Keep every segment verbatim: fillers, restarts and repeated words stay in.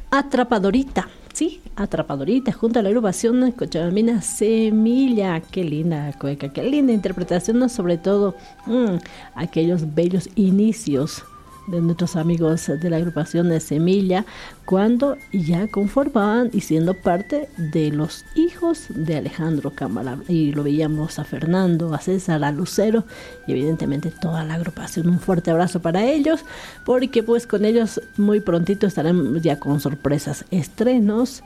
Atrapadorita. Sí, Atrapadorita, junto a la agrupación cochabambina Semilla. Qué linda cueca, qué linda interpretación, ¿no? Sobre todo mmm, aquellos bellos inicios de nuestros amigos de la agrupación de Semilla, cuando ya conformaban y siendo parte de los hijos de Alejandro Cámara. Y lo veíamos a Fernando, a César, a Lucero y evidentemente toda la agrupación. Un fuerte abrazo para ellos, porque pues con ellos muy prontito estarán ya con sorpresas, estrenos,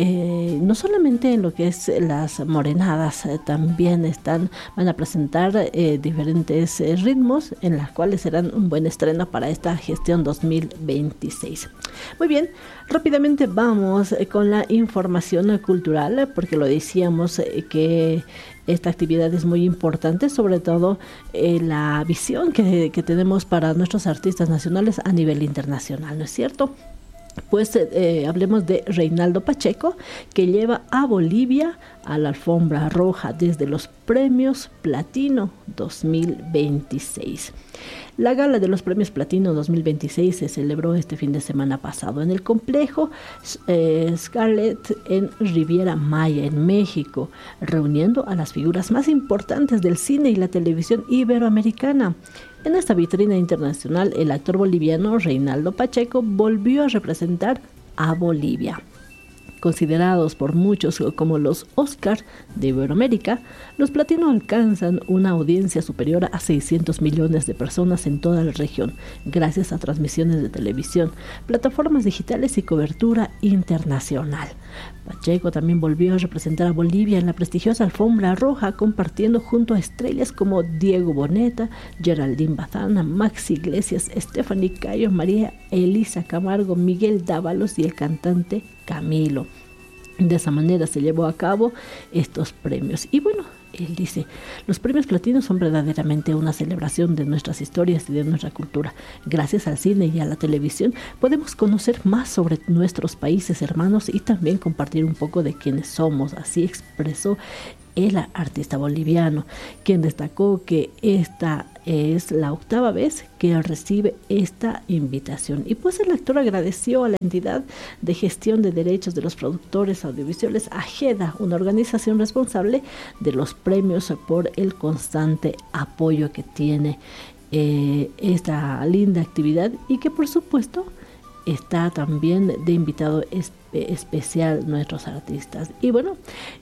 eh, no solamente en lo que es las morenadas, eh, también están, van a presentar eh, diferentes eh, ritmos en las cuales serán un buen estreno para esta gestión dos mil veintiséis. Muy bien, rápidamente vamos con la información cultural, porque lo decíamos que esta actividad es muy importante, sobre todo eh, la visión que, que tenemos para nuestros artistas nacionales a nivel internacional, ¿no es cierto? Pues eh, hablemos de Reinaldo Pacheco, que lleva a Bolivia a la alfombra roja desde los Premios Platino dos mil veintiséis. La gala de los Premios Platino dos mil veintiséis se celebró este fin de semana pasado en el complejo eh, Scarlett en Riviera Maya, en México, reuniendo a las figuras más importantes del cine y la televisión iberoamericana. En esta vitrina internacional, el actor boliviano Reinaldo Pacheco volvió a representar a Bolivia. Considerados por muchos como los Oscar de Iberoamérica, los Platino alcanzan una audiencia superior a seiscientos millones de personas en toda la región, gracias a transmisiones de televisión, plataformas digitales y cobertura internacional. Pacheco también volvió a representar a Bolivia en la prestigiosa alfombra roja, compartiendo junto a estrellas como Diego Boneta, Geraldine Bazana, Maxi Iglesias, Stephanie Cayo, María Elisa Camargo, Miguel Dávalos y el cantante Camilo. De esa manera se llevó a cabo estos premios. Y bueno, él dice, los premios platinos son verdaderamente una celebración de nuestras historias y de nuestra cultura. Gracias al cine y a la televisión podemos conocer más sobre nuestros países hermanos y también compartir un poco de quiénes somos. Así expresó el artista boliviano, quien destacó que esta es la octava vez que recibe esta invitación. Y pues el actor agradeció a la entidad de gestión de derechos de los productores audiovisuales, AGEDA, una organización responsable de los premios, por el constante apoyo que tiene eh, esta linda actividad, y que por supuesto está también de invitado espe- especial nuestros artistas. Y bueno,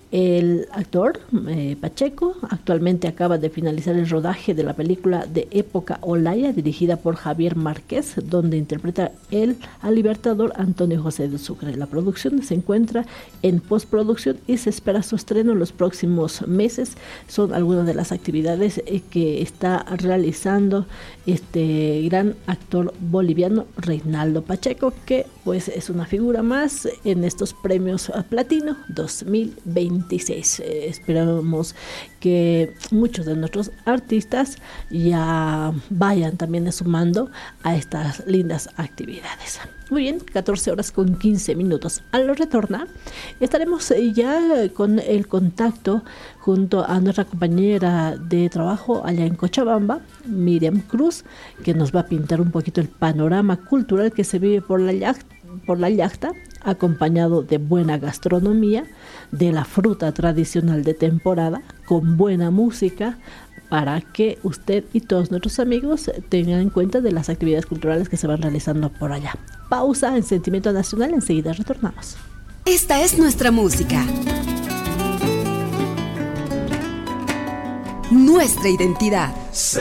el actor eh, Pacheco actualmente acaba de finalizar el rodaje de la película de época Olaya, dirigida por Javier Márquez, donde interpreta él al libertador Antonio José de Sucre. La producción se encuentra en postproducción y se espera su estreno en los próximos meses. Son algunas de las actividades eh, que está realizando este gran actor boliviano Reinaldo Pacheco, que pues es una figura más en estos premios Platino dos mil veintiséis. Eh, esperamos que muchos de nuestros artistas ya vayan también sumando a estas lindas actividades. Muy bien, catorce horas con quince minutos. Al retornar, estaremos ya con el contacto junto a nuestra compañera de trabajo allá en Cochabamba, Miriam Cruz, que nos va a pintar un poquito el panorama cultural que se vive por la yacta, por la yacta, acompañado de buena gastronomía, de la fruta tradicional de temporada, con buena música, para que usted y todos nuestros amigos tengan en cuenta de las actividades culturales que se van realizando por allá. Pausa en Sentimiento Nacional, enseguida retornamos. Esta es nuestra música, nuestra identidad.